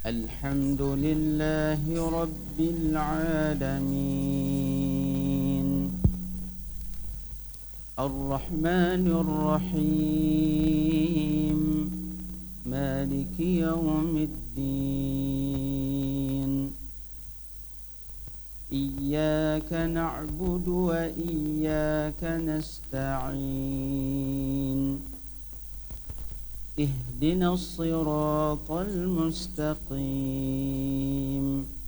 الحمد لله رب العالمين الرحمن الرحيم مالك يوم الدين إياك نعبد وإياك نستعين اهدنا الصراط المستقيم